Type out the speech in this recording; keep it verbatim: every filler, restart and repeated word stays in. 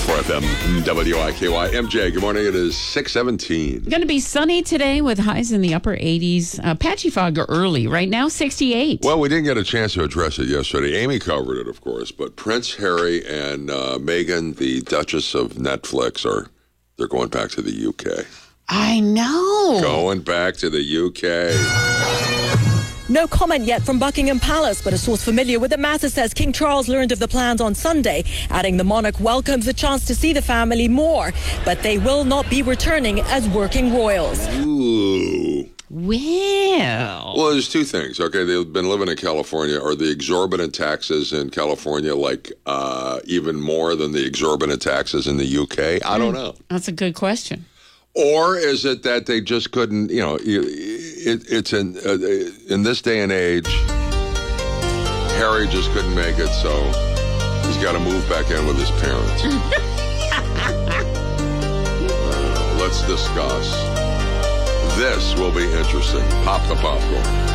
four F M, W I K Y. M J, good morning. It is six seventeen. Going to be sunny today with highs in the upper eighties. Uh, patchy fog early. Right now, sixty-eight. Well, we didn't get a chance to address it yesterday. Amy covered it, of course, but Prince Harry and uh, Meghan, the Duchess of Netflix, are they're going back to the U K. I know. Going back to the U K. No comment yet from Buckingham Palace, but a source familiar with the matter says King Charles learned of the plans on Sunday, adding the monarch welcomes the chance to see the family more, but they will not be returning as working royals. Ooh. Well. Well, there's two things. Okay, they've been living in California. Are the exorbitant taxes in California like uh, even more than the exorbitant taxes in the U K? I don't know. That's a good question. Or is it that they just couldn't, you know, it, it's in uh, in this day and age, Harry just couldn't make it, so he's got to move back in with his parents. uh, let's discuss. This will be interesting. Pop the popcorn.